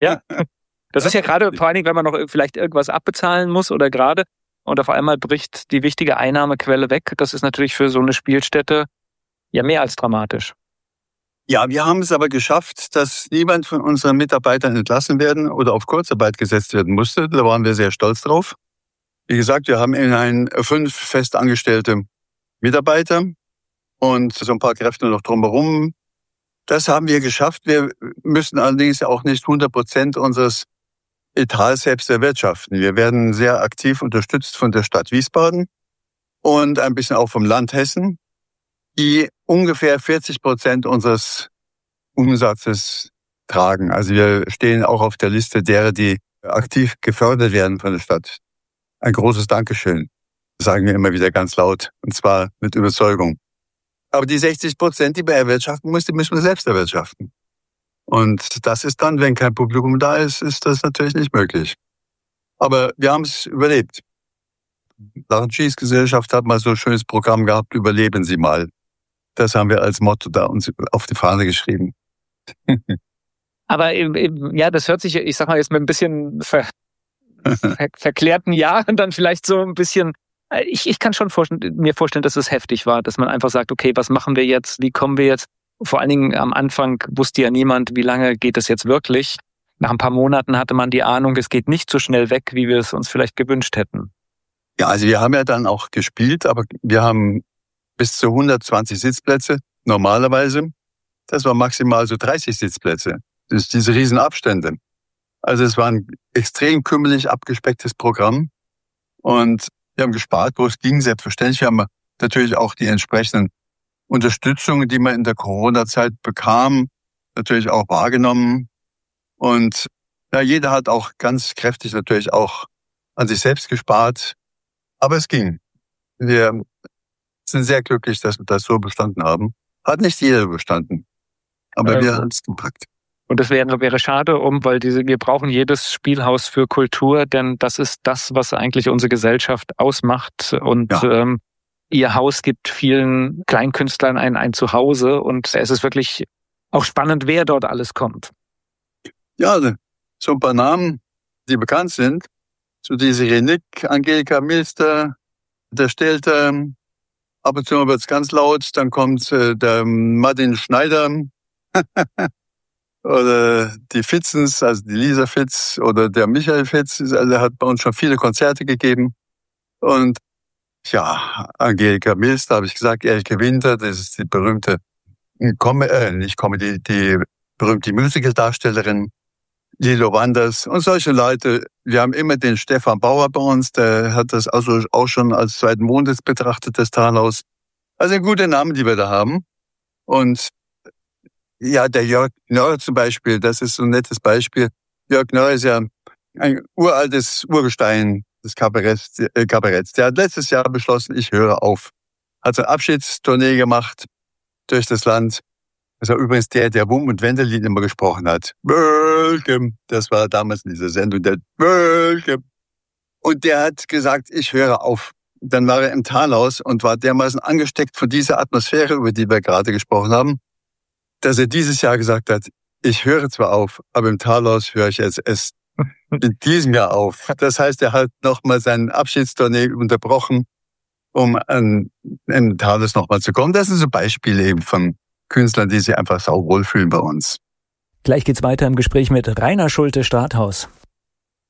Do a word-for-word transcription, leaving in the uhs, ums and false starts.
Ja, das ist ja gerade, vor allen Dingen, wenn man noch vielleicht irgendwas abbezahlen muss oder gerade und auf einmal bricht die wichtige Einnahmequelle weg. Das ist natürlich für so eine Spielstätte ja mehr als dramatisch. Ja, wir haben es aber geschafft, dass niemand von unseren Mitarbeitern entlassen werden oder auf Kurzarbeit gesetzt werden musste. Da waren wir sehr stolz drauf. Wie gesagt, wir haben immerhin fünf festangestellte Mitarbeiter und so ein paar Kräfte noch drumherum. Das haben wir geschafft. Wir müssen allerdings auch nicht hundert Prozent unseres Etats selbst erwirtschaften. Wir werden sehr aktiv unterstützt von der Stadt Wiesbaden und ein bisschen auch vom Land Hessen, die ungefähr vierzig Prozent unseres Umsatzes tragen. Also wir stehen auch auf der Liste derer, die aktiv gefördert werden von der Stadt. Ein großes Dankeschön, sagen wir immer wieder ganz laut, und zwar mit Überzeugung. Aber die sechzig Prozent, die wir erwirtschaften müssen, die müssen wir selbst erwirtschaften. Und das ist dann, wenn kein Publikum da ist, ist das natürlich nicht möglich. Aber wir haben es überlebt. Die Schießgesellschaft hat mal so ein schönes Programm gehabt, überleben Sie mal. Das haben wir als Motto da uns auf die Fahne geschrieben. Aber ja, das hört sich, ich sag mal jetzt mit ein bisschen ver, ver, verklärten Jahren dann vielleicht so ein bisschen, ich, ich kann schon vorstellen, mir vorstellen, dass es heftig war, dass man einfach sagt, okay, was machen wir jetzt, wie kommen wir jetzt? Vor allen Dingen am Anfang wusste ja niemand, wie lange geht es jetzt wirklich. Nach ein paar Monaten hatte man die Ahnung, es geht nicht so schnell weg, wie wir es uns vielleicht gewünscht hätten. Ja, also wir haben ja dann auch gespielt, aber wir haben bis zu hundertzwanzig Sitzplätze normalerweise. Das war maximal so dreißig Sitzplätze. Das ist diese Riesenabstände. Also es war ein extrem kümmerlich abgespecktes Programm. Und wir haben gespart, wo es ging. Selbstverständlich haben wir natürlich auch die entsprechenden Unterstützungen, die man in der Corona-Zeit bekam, natürlich auch wahrgenommen. Und ja, jeder hat auch ganz kräftig natürlich auch an sich selbst gespart. Aber es ging. Wir sind sehr glücklich, dass wir das so bestanden haben. Hat nicht jeder bestanden. Aber ähm, wir haben es gepackt. Und das wäre, wäre schade, um, weil diese, wir brauchen jedes Spielhaus für Kultur, denn das ist das, was eigentlich unsere Gesellschaft ausmacht. Und ja. ähm, Ihr Haus gibt vielen Kleinkünstlern ein, ein Zuhause. Und es ist wirklich auch spannend, wer dort alles kommt. Ja, so ein paar Namen, die bekannt sind. So diese Renick, Angelika Milster, der Stelter. Ab und zu wird es ganz laut. Dann kommt äh, der Martin Schneider. Oder die Fitzens, also die Lisa Fitz oder der Michael Fitz. Der hat bei uns schon viele Konzerte gegeben. Und ja, Angelika Milster, habe ich gesagt, Elke Winter, das ist die berühmte, Com- äh, nicht Comedy, die berühmte Musical-Darstellerin. Lilo Wanders und solche Leute. Wir haben immer den Stefan Bauer bei uns, der hat das also auch schon als zweiten Wohnsitz betrachtet, das Talhaus. Also ein guter Name, die wir da haben. Und ja, der Jörg Nörr zum Beispiel, das ist so ein nettes Beispiel. Jörg Nörr ist ja ein uraltes Urgestein des Kabaretts. Äh, Kabaretts. Der hat letztes Jahr beschlossen, ich höre auf. Hat so eine Abschiedstournee gemacht durch das Land. Das war übrigens der, der Wum- und Wendelin immer gesprochen hat. Welcome. Das war damals in dieser Sendung, der Welcome. Und der hat gesagt, ich höre auf. Dann war er im Talhaus und war dermaßen angesteckt von dieser Atmosphäre, über die wir gerade gesprochen haben, dass er dieses Jahr gesagt hat, ich höre zwar auf, aber im Talhaus höre ich jetzt erst in diesem Jahr auf. Das heißt, er hat nochmal seinen Abschiedstournee unterbrochen, um an, an Talhaus nochmal zu kommen. Das sind so Beispiele eben von Künstlern, die sich einfach sau wohlfühlen bei uns. Gleich geht's weiter im Gespräch mit Rainer Schulte-Strathaus.